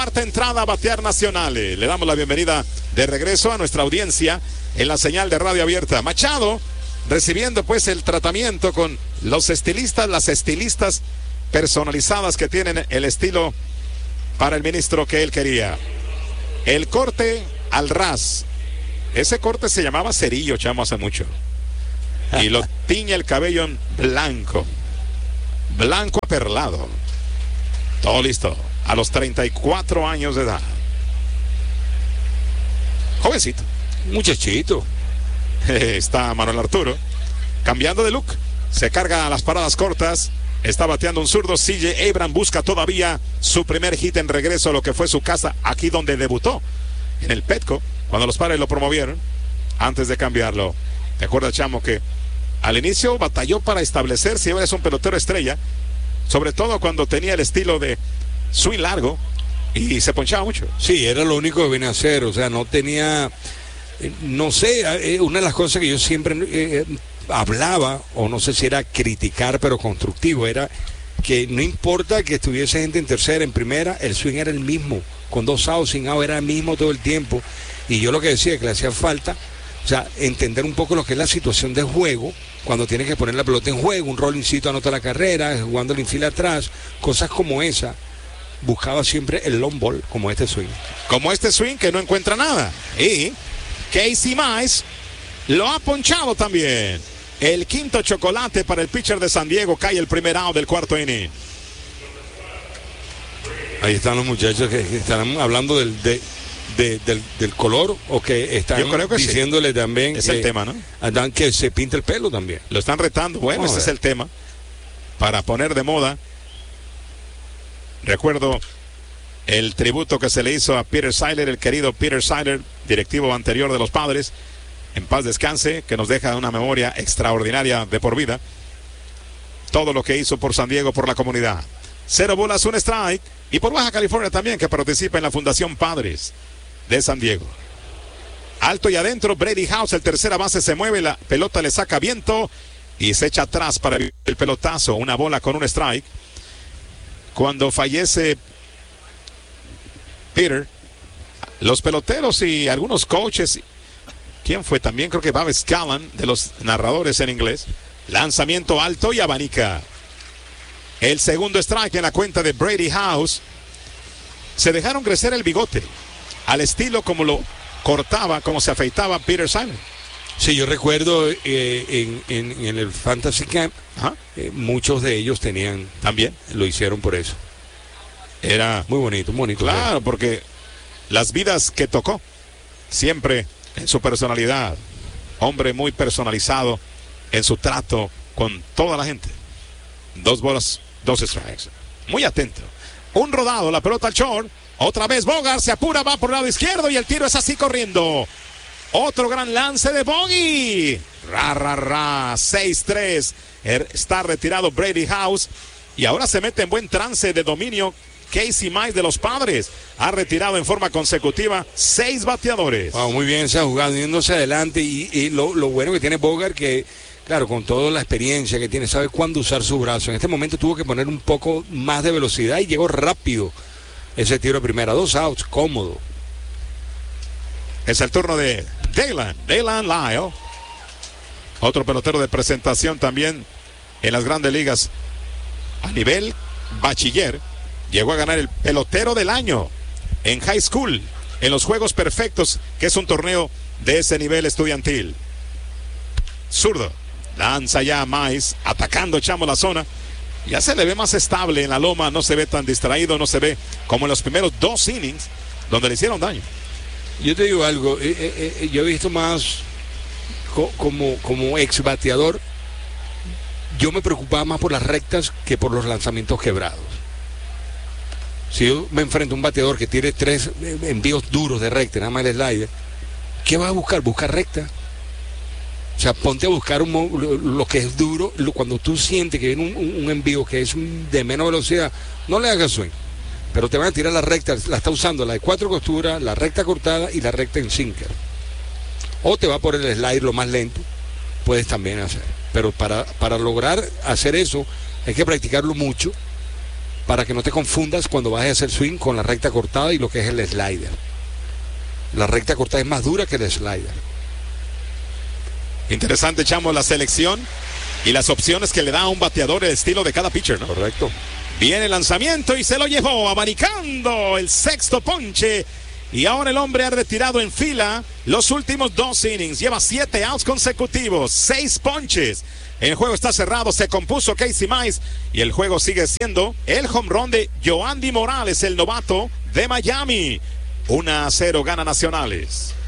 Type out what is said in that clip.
Cuarta entrada a batear Nacional. Le damos la bienvenida de regreso a nuestra audiencia en la señal de radio abierta. Machado recibiendo pues el tratamiento con los estilistas, las estilistas personalizadas que tienen el estilo para el ministro que él quería. El corte al ras. Ese corte se llamaba cerillo, chamo, hace mucho. Y lo tiñe el cabello en blanco. Blanco aperlado. Todo listo. A los 34 años de edad. Jovencito. Muchachito. Está Manuel Arturo cambiando de look. Se carga a las paradas cortas. Está bateando un zurdo. CJ Abrams busca todavía su primer hit en regreso a lo que fue su casa, aquí donde debutó, en el Petco, cuando los padres lo promovieron, antes de cambiarlo. ¿Te acuerdas, chamo, que al inicio batalló para establecer si eres un pelotero estrella, sobre todo cuando tenía el estilo de swing largo y se ponchaba mucho? Sí, era lo único que venía a hacer, o sea, no tenía, no sé, una de las cosas que yo siempre hablaba, o no sé si era criticar, pero constructivo, era que no importa que estuviese gente en tercera, en primera, el swing era el mismo, con 2 outs, sin out, era el mismo todo el tiempo, y yo lo que decía, que le hacía falta, o sea, entender un poco lo que es la situación de juego, cuando tienes que poner la pelota en juego, un rollincito anota la carrera, jugando el infield atrás, cosas como esa. Buscaba siempre el long ball, como este swing. Como este swing que no encuentra nada. Y Casey Mize lo ha ponchado también. El quinto chocolate para el pitcher de San Diego. Cae el primer out del cuarto inning. Ahí están los muchachos que están hablando del color, o que están, yo creo que diciéndole sí, también es el tema, ¿no? Que se pinte el pelo también. Lo están retando. Bueno, ese es el tema para poner de moda. Recuerdo el tributo que se le hizo a Peter Seidler, el querido Peter Seidler, directivo anterior de los Padres, en paz descanse, que nos deja una memoria extraordinaria de por vida. Todo lo que hizo por San Diego, por la comunidad. 0 bolas, 1 strike. Y por Baja California también, que participa en la Fundación Padres de San Diego. Alto y adentro, Brady House, el tercera base se mueve, la pelota le saca viento y se echa atrás para el pelotazo. Una bola con un strike. Cuando fallece Peter, los peloteros y algunos coaches, ¿quién fue también? Creo que Bob Scallon, de los narradores en inglés. Lanzamiento alto y abanica. El segundo strike en la cuenta de Brady House. Se dejaron crecer el bigote, al estilo como lo cortaba, como se afeitaba Peter Seidler. Sí, yo recuerdo en el Fantasy Camp, muchos de ellos tenían, también lo hicieron por eso. Era muy bonito, muy bonito. Claro, porque las vidas que tocó, siempre en su personalidad, hombre muy personalizado en su trato con toda la gente. 2 bolas, 2 strikes. Muy atento. Un rodado, la pelota al short. Otra vez Bogart se apura, va por el lado izquierdo y el tiro es así corriendo. Otro gran lance de Bogey. 6-3. Está retirado Brady House. Y ahora se mete en buen trance de dominio Casey Mize de los Padres. Ha retirado en forma consecutiva 6 bateadores. Wow, muy bien esa jugada, yéndose adelante. Y lo bueno que tiene Bogart, que claro, con toda la experiencia que tiene, sabe cuándo usar su brazo. En este momento tuvo que poner un poco más de velocidad y llegó rápido ese tiro de primera. 2 outs, cómodo. Es el turno de Daylan Lyle. Otro pelotero de presentación también en las grandes ligas a nivel bachiller. Llegó a ganar el pelotero del año en high school, en los Juegos Perfectos, que es un torneo de ese nivel estudiantil. Zurdo. Lanza ya a Mize, atacando, echamos la zona. Ya se le ve más estable en la loma, no se ve tan distraído, no se ve como en los primeros 2 innings donde le hicieron daño. Yo te digo algo, yo he visto más como ex bateador, yo me preocupaba más por las rectas que por los lanzamientos quebrados. Si yo me enfrento a un bateador que tiene 3 envíos duros de recta, nada más el slider, ¿qué vas a buscar? Busca recta. O sea, ponte a buscar lo que es duro. Cuando tú sientes que viene un envío que es de menos velocidad, no le hagas swing. Pero te van a tirar la recta, la está usando la de 4 costuras, la recta cortada y la recta en sinker. O te va por el slide lo más lento, puedes también hacer. Pero para lograr hacer eso, hay que practicarlo mucho para que no te confundas cuando vas a hacer swing con la recta cortada y lo que es el slider. La recta cortada es más dura que el slider. Interesante, Chamo, la selección y las opciones que le da a un bateador el estilo de cada pitcher, ¿no? Correcto. Viene el lanzamiento y se lo llevó, abanicando el sexto ponche. Y ahora el hombre ha retirado en fila los últimos 2 innings. Lleva 7 outs consecutivos, 6 ponches. El juego está cerrado, se compuso Casey Mize y el juego sigue siendo el home run de Yoandy Morales, el novato de Miami. 1-0 gana Nacionales.